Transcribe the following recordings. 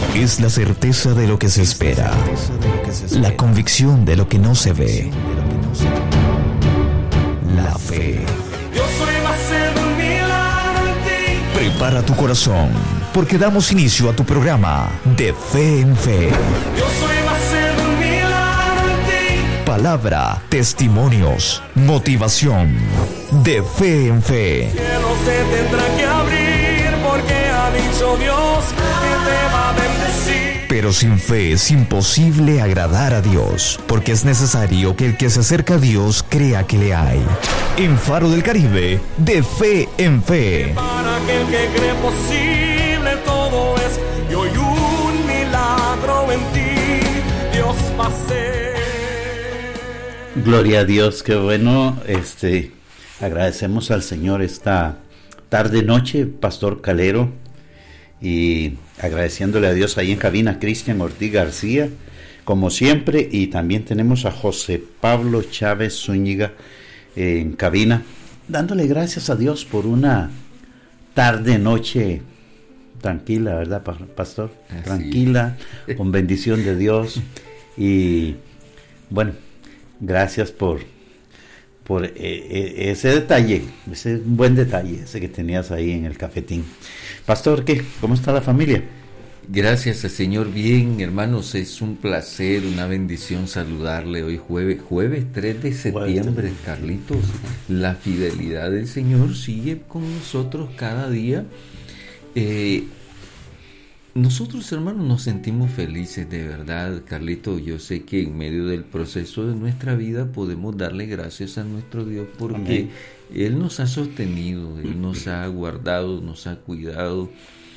Es la certeza de lo que se espera, la convicción de lo que no se ve, la fe. Prepara tu corazón, porque damos inicio a tu programa de Fe en Fe. Palabra, testimonios, motivación, de Fe en Fe. Cielo se tendrá que abrir porque ha dicho Dios que te va a bendecir. Pero sin fe es imposible agradar a Dios, porque es necesario que el que se acerca a Dios crea que le hay. En Faro del Caribe, de Fe en Fe. Para aquel que cree posible todo es, y hoy un milagro en ti Dios va a hacer. Gloria a Dios, qué bueno. Agradecemos al Señor esta tarde noche, Pastor Calero, y agradeciéndole a Dios ahí en cabina, Cristian Ortiz García, como siempre, y también tenemos a José Pablo Chávez Zúñiga en cabina, dándole gracias a Dios por una tarde noche tranquila, ¿verdad, Pastor? Así. Tranquila, con bendición de Dios, y bueno, gracias por ese detalle, ese buen detalle, ese que tenías ahí en el cafetín. Pastor, ¿cómo está la familia? Gracias al Señor, bien, hermanos, es un placer, una bendición saludarle hoy jueves 3 de septiembre, Carlitos. La fidelidad del Señor sigue con nosotros cada día. Nosotros, hermanos, nos sentimos felices, de verdad, Carlito. Yo sé que en medio del proceso de nuestra vida podemos darle gracias a nuestro Dios porque Amén. Él nos ha sostenido, Él nos ha guardado, nos ha cuidado.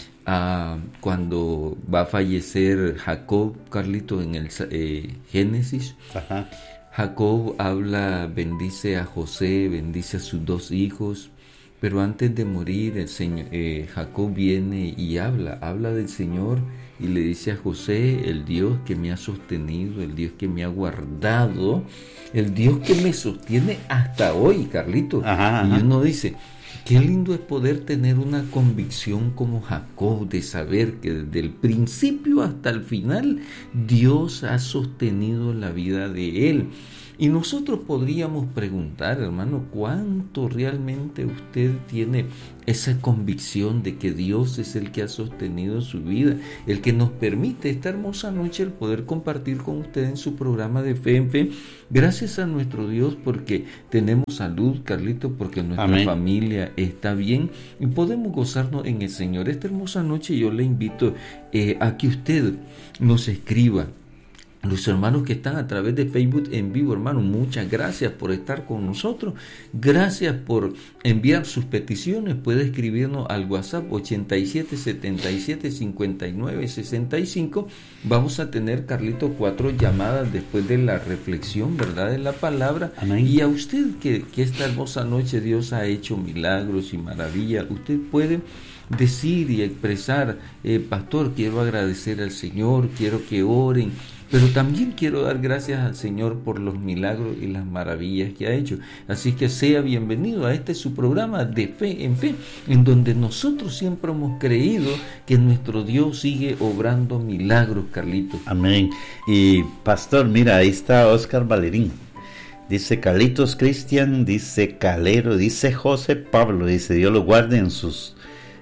Cuando va a fallecer Jacob, Carlito, en el Génesis, Ajá. Jacob bendice a José, bendice a sus 2 hijos. Pero antes de morir, el Señor, Jacob viene y habla del Señor y le dice a José: el Dios que me ha sostenido, el Dios que me ha guardado, el Dios que me sostiene hasta hoy, Carlito. Ajá. Y uno dice, qué lindo es poder tener una convicción como Jacob, de saber que desde el principio hasta el final Dios ha sostenido la vida de él. Y nosotros podríamos preguntar, hermano, ¿cuánto realmente usted tiene esa convicción de que Dios es el que ha sostenido su vida, el que nos permite esta hermosa noche el poder compartir con usted en su programa de Fe en Fe? Gracias a nuestro Dios porque tenemos salud, Carlito, porque nuestra Amén. Familia está bien y podemos gozarnos en el Señor. Esta hermosa noche yo le invito a que usted nos escriba. Los hermanos que están a través de Facebook en vivo, hermano, muchas gracias por estar con nosotros. Gracias por enviar sus peticiones. Puede escribirnos al WhatsApp 87 77 59 65. Vamos a tener, Carlito, 4 llamadas después de la reflexión, ¿verdad?, de la palabra. Amén. Y a usted que esta hermosa noche Dios ha hecho milagros y maravillas, usted puede decir y expresar: pastor, quiero agradecer al Señor, quiero que oren, pero también quiero dar gracias al Señor por los milagros y las maravillas que ha hecho. Así que sea bienvenido a su programa de Fe en Fe, en donde nosotros siempre hemos creído que nuestro Dios sigue obrando milagros, Carlitos. Amén. Y pastor, mira, ahí está Oscar Valerín. Dice Carlitos Cristian, dice Calero, dice José Pablo, dice Dios lo guarde en sus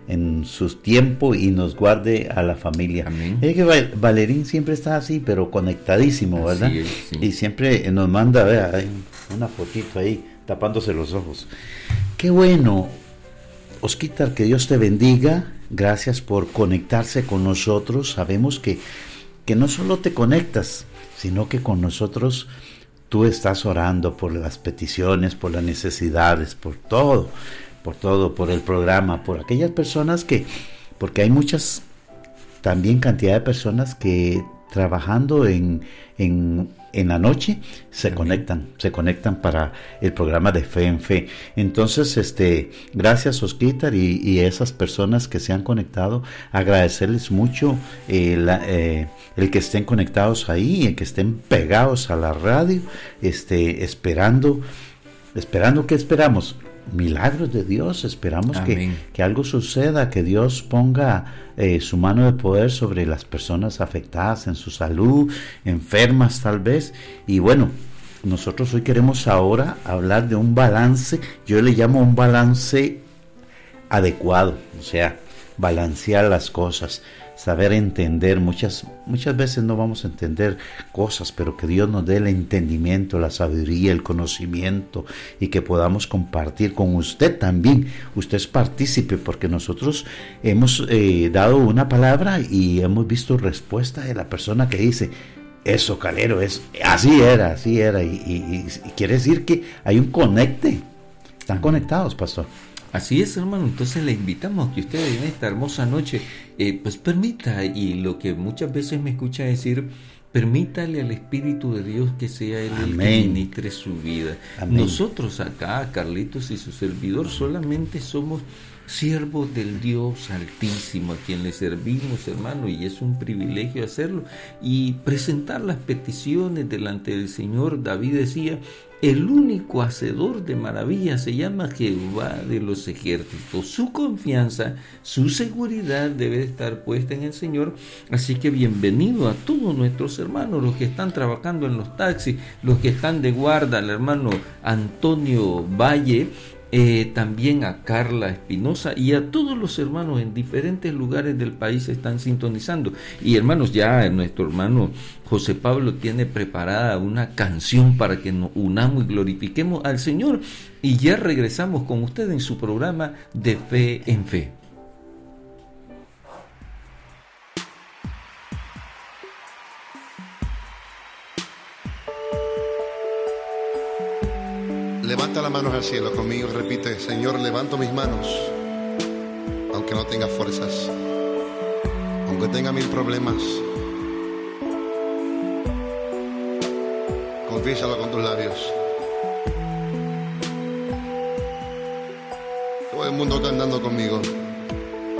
tiempos y nos guarde a la familia. Amén. Es que Valerín siempre está así, pero conectadísimo, ¿verdad? Así es, sí. Y siempre nos manda, vea, hay una fotito ahí, tapándose los ojos. Qué bueno, Osquitar, que Dios te bendiga. Gracias por conectarse con nosotros. Sabemos que no solo te conectas, sino que con nosotros tú estás orando por las peticiones, por las necesidades, por todo, por el programa, por aquellas personas porque hay muchas, también cantidad de personas que trabajando en la noche se conectan para el programa de Fe en Fe. Entonces, gracias, Osquitar, y esas personas que se han conectado, agradecerles mucho el que estén conectados ahí, el que estén pegados a la radio, esperando. ¿Qué esperamos? milagros de Dios, esperamos Amén. que algo suceda, que Dios ponga su mano de poder sobre las personas afectadas en su salud, enfermas tal vez. Y bueno, nosotros hoy queremos ahora hablar de un balance, yo le llamo un balance adecuado, o sea, balancear las cosas, saber entender. Muchas veces no vamos a entender cosas, pero que Dios nos dé el entendimiento, la sabiduría, el conocimiento, y que podamos compartir con usted también. Usted es partícipe, porque nosotros hemos dado una palabra y hemos visto respuesta de la persona que dice: eso, Calero, así era, y quiere decir que hay un conecte. Están conectados, pastor. Así es, hermano. Entonces le invitamos a que usted en esta hermosa noche pues permita, y lo que muchas veces me escucha decir, permítale al Espíritu de Dios que sea Él el que ministre su vida. Amén. Nosotros acá, Carlitos y su servidor, solamente somos siervos del Dios Altísimo, a quien le servimos, hermano, y es un privilegio hacerlo y presentar las peticiones delante del Señor. David decía: el único hacedor de maravillas se llama Jehová de los ejércitos. Su confianza, su seguridad debe estar puesta en el Señor. Así que bienvenido a todos nuestros hermanos, los que están trabajando en los taxis, los que están de guarda, al hermano Antonio Valle, también a Carla Espinosa y a todos los hermanos en diferentes lugares del país se están sintonizando. Y hermanos, ya nuestro hermano José Pablo tiene preparada una canción para que nos unamos y glorifiquemos al Señor, y ya regresamos con usted en su programa de Fe en Fe. Levanta las manos al cielo conmigo y repite: Señor, levanto mis manos, aunque no tenga fuerzas, aunque tenga 1000 problemas. Confiésalo con tus labios. Todo el mundo cantando conmigo.